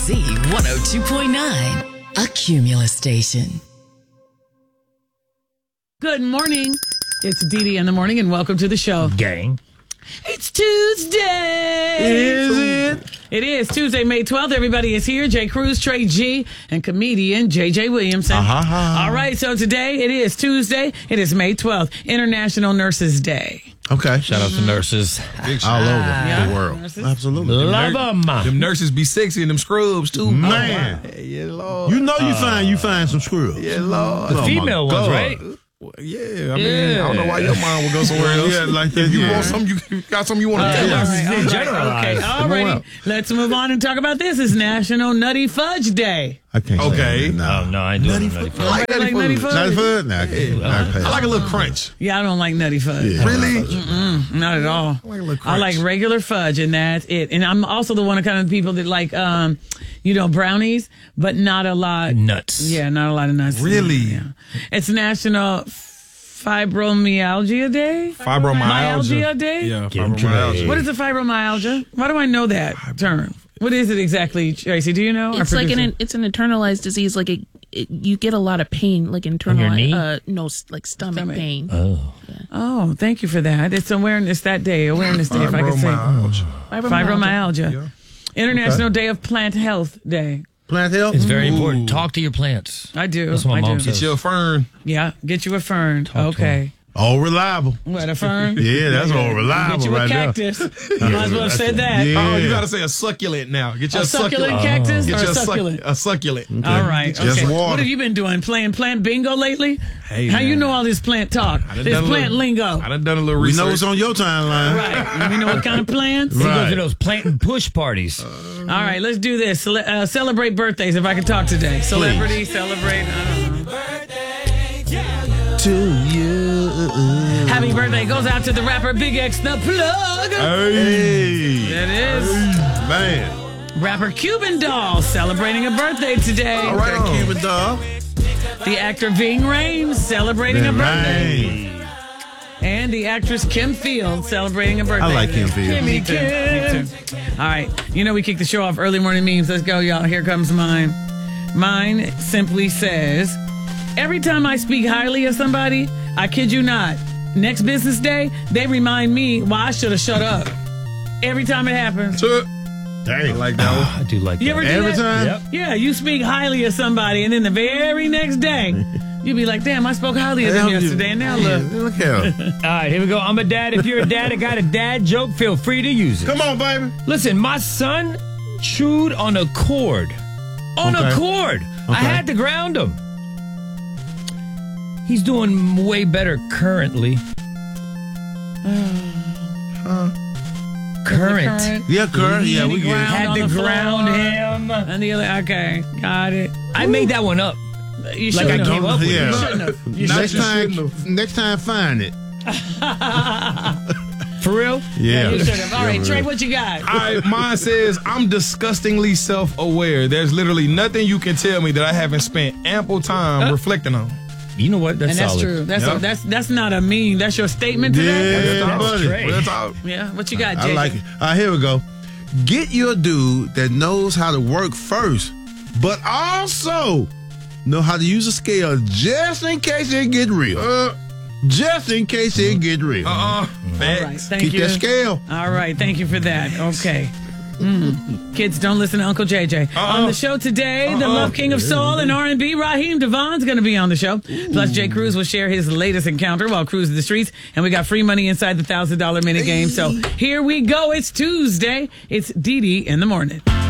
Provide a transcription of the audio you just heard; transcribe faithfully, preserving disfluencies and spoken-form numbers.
Z one oh two point nine, a Cumulus station. Good morning. It's Dee Dee in the morning, and welcome to the show. Gang. It's Tuesday. Is it? It is Tuesday, May twelfth. Everybody is here. Jay Cruz, Trey G, and comedian J J Williamson. Uh-huh. All right, so today it is Tuesday. It is May twelfth, International Nurses Day. Okay. Shout out to nurses. All over Yeah. the world. Nurses. Absolutely. Love them. Them nurses be sexy in them scrubs, too. Man. Oh, yeah, Lord. You know you find you find some screws. Yeah, Lord. The female ones, right? Well, yeah, I mean, Yeah. I don't know why your mind would go somewhere else. Yeah, like that, If you yeah. want something, you got something you want to All do. right, Nurses, all they right, generalize. Okay, all Come on righty. out. Let's move on and talk about this. It's National Nutty Fudge Day. I can't say Okay. that. Oh, No. no, I ain't doing nutty I fudge. like Everybody nutty like nutty food. fudge? Not food? Nah, I can't. I can't. I like a little crunch. Yeah, I don't like Nutty Fudge. Yeah. Really? Not at all. I like a little I like crunch. regular fudge, and that's it. And I'm also the one of kind of people that like, um, you know, brownies, but not a lot. Nuts. Yeah, not a lot of nuts. Really? Yeah. It's National Fibromyalgia Day. Myalgia Day? Yeah, Get 'em fibromyalgia. trade. What is a fibromyalgia? Why do I know that term? What is it exactly, Tracy? Do you know? Our It's like producer? an it's an internalized disease. Like it, it, you get a lot of pain, like internal. knee? Uh, no, s- like stomach, Stomach. pain. Oh. Oh, thank you for that. It's awareness that day. Awareness day, if I could say. Fibromyalgia. Fibromyalgia. International Day of Plant Health Day. Plant health? It's very important. Talk to your plants. I do. That's what my I mom do. says. Get you a fern. Yeah, get you a fern. to Okay. All reliable. What, a fern? Yeah, that's all reliable Get you a right there. cactus. You might as well have said that. Yeah. Oh, you got to say a succulent now. Get you a, A succulent cactus Get or you a a, suc- succulent? a succulent. All right. Just Okay. water. What have you been doing? Playing plant bingo lately? Hey, How you man. know all this plant talk? I done This done a plant little- lingo. I done done a little We research. know it's on your timeline. Right. You know what kind of plants? He goes Right. to those plant and push parties. All right, let's do this. Cele- uh, celebrate birthdays if I can talk today. Celebrity, celebrate. I don't know. To you. Happy birthday goes out to the rapper Big X the Plug. Hey. That is. Man. Rapper Cuban Doll celebrating a birthday today. All right, Cuban dog. The actor Ving Rhames celebrating a birthday. Man. And the actress Kim Fields celebrating a birthday. I like Kim Fields. Me too. Me too. All right. You know we kick the show off early morning memes. Let's go, y'all. Here comes mine. Mine simply says, every time I speak highly of somebody, I kid you not, next business day, they remind me why I should have shut up. Every time it happens. Dang. I like that one. I do like You that. ever do Every that? time? Yep. Yeah, you speak highly of somebody, and then the very next day, you be like, damn, I spoke highly of them Damn, you- yesterday, and now look. Look here. All right, here we go. I'm a dad. If you're a dad and got a dad joke, feel free to use it. Come on, baby. Listen, my son chewed on a cord. On Okay. a cord. I Okay. had to ground him. He's doing way better currently. Current. Yeah, Kurt. Yeah, we get it. Had on to the floor. ground him. And the other, okay, got it. I made that one up. You Like I shouldn't came have. up with Yeah. it. You shouldn't have. You Next shouldn't have. time, next time, find it. For real? Yeah. You should have. All right, Yeah, Trey, really. what you got? All right, mine says, I'm disgustingly self-aware. There's literally nothing you can tell me that I haven't spent ample time reflecting on. You know what? That's And that's solid. true. That's Yep. a, that's that's not a meme. That's your statement to that? Yeah, That was buddy. straight. Real talk. Yeah. What you got, I J J? like it. All right, here we go. Get your dude that knows how to work first, but also know how to use a scale just in case it get real. Uh, just in case it get real. Uh-uh. All right, Facts. thank Keep you. that scale. All right, thank you for that. Okay. Mm. Kids, don't listen to Uncle J J. Uh-uh. On the show today, the Uh-uh. Love King of Soul and R and B, Raheem Devon's going to be on the show. Plus, Jay Cruz will share his latest encounter while cruising the streets. And we got free money inside the one thousand dollars minute game. So here we go. It's Tuesday. It's Dee Dee in the morning.